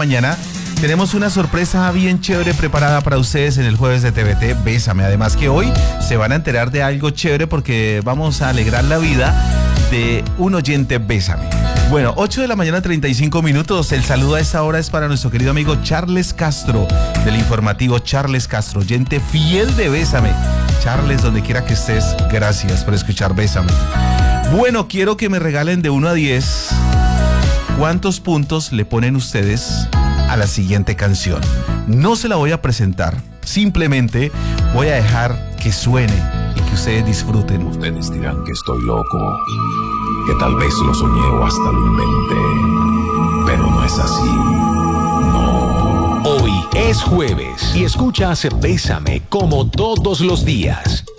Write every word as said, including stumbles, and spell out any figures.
mañana tenemos una sorpresa bien chévere preparada para ustedes en el jueves de T V T Bésame. Además que hoy se van a enterar de algo chévere porque vamos a alegrar la vida de un oyente Bésame. Bueno, ocho de la mañana, treinta y cinco minutos. El saludo a esta hora es para nuestro querido amigo Charles Castro, del informativo Charles Castro, oyente fiel de Bésame. Charles, donde quiera que estés, gracias por escuchar Bésame. Bueno, quiero que me regalen de uno a diez. ¿Cuántos puntos le ponen ustedes a la siguiente canción? No se la voy a presentar, simplemente voy a dejar que suene y que ustedes disfruten. Ustedes dirán que estoy loco, que tal vez lo soñé o hasta lo inventé, pero no es así, no. Hoy es jueves y escuchas Bésame como todos los días.